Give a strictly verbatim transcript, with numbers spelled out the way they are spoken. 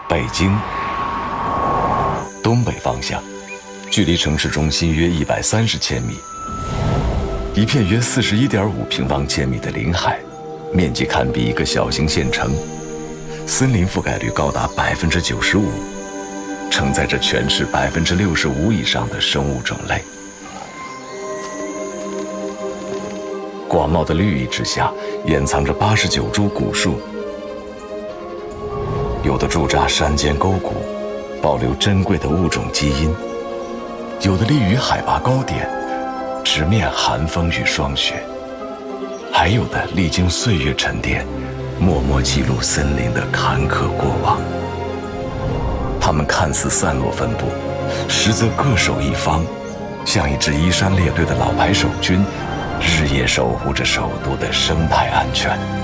北京东北方向，距离城市中心约一百三十千米，一片约四十一点五平方千米的临海，面积堪比一个小型县城，森林覆盖率高达百分之九十五，承载着全市百分之六十五以上的生物种类。广袤的绿意之下，掩藏着八十九株古树，有的驻扎山间沟谷，保留珍贵的物种基因；有的立于海拔高点，直面寒风与霜雪；还有的历经岁月沉淀，默默记录森林的坎坷过往。它们看似散落分布，实则各守一方，像一支衣衫猎队的老牌守军，日夜守护着首都的生态安全。